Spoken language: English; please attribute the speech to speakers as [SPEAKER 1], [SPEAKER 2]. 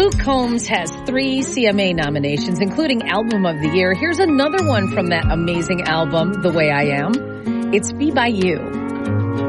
[SPEAKER 1] Luke Combs has 3 CMA nominations, including Album of the Year. Here's another one from that amazing album, The Way I Am. It's Be By You.